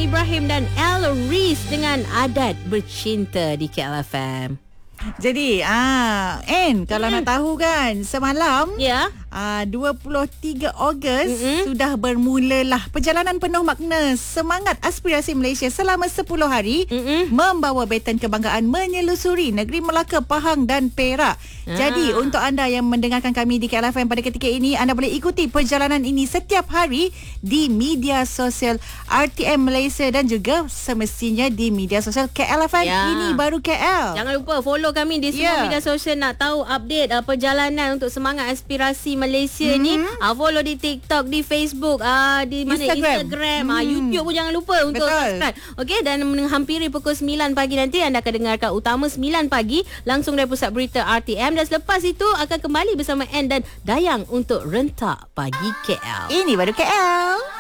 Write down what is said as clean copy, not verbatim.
Ibrahim dan El Reese dengan Adat Bercinta di KLFM. Jadi, kalau nak tahu kan, semalam Ya. 23 Ogos sudah bermulalah perjalanan penuh makna Semangat Aspirasi Malaysia selama 10 hari membawa beten kebanggaan menyelusuri negeri Melaka, Pahang dan Perak. Jadi untuk anda yang mendengarkan kami di KLFM pada ketika ini, anda boleh ikuti perjalanan ini setiap hari di media sosial RTM Malaysia dan juga semestinya di media sosial KLFM Ini Baru KL. Jangan lupa follow kami di semua media sosial nak tahu update perjalanan untuk Semangat Aspirasi Malaysia ni. Follow di TikTok, di Facebook, di mana Instagram, YouTube pun jangan lupa untuk subscribe. Okey, dan menghampiri pukul 9 pagi nanti anda akan dengarkan Utama 9 pagi langsung dari Pusat Berita RTM, dan selepas itu akan kembali bersama Ann dan Dayang untuk Rentak Pagi KL. Ini Baru KL.